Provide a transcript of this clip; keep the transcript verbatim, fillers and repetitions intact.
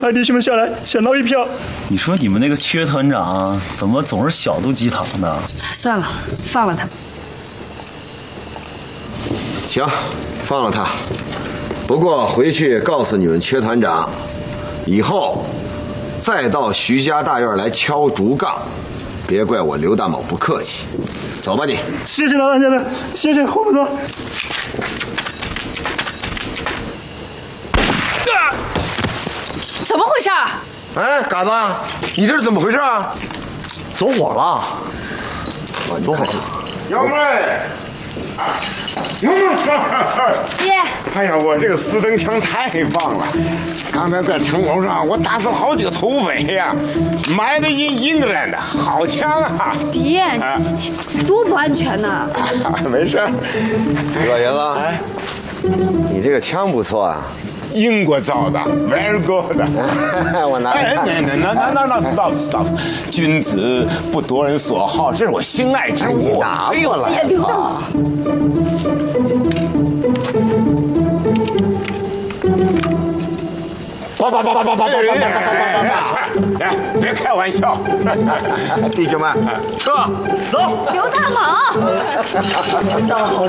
派弟兄们下来，想捞一票。 你说你们那个缺团长怎么总是小肚鸡肠呢？ 算了，放了他。 行，放了他。不过回去告诉你们缺团长，以后再到徐家大院来敲竹杠，别怪我刘大某不客气。走吧你。 谢谢老大先生，谢谢洪部长。 怎么回事？ 哎，嘎子，你这是怎么回事啊？ 走火了！走火了！ 幺妹，幺妹， 爹， 哎呀，我这个四灯枪太棒了！刚才在城楼上，我打死了好几个土匪呀，买的印印度人的，好枪啊！ 爹，多不安全呐！ 没事。 老爷子， 哎， 你这个枪不错啊。 英国造的 ，very good。 我拿来看。 哎，那那那那那 stop stop， 君子不夺人所好，这是我心爱之物。 拿过来哎呀，刘大毛。 叭叭叭叭叭叭叭叭叭叭叭！哎，别开玩笑， 弟兄们，撤， 走。 刘大毛。 大好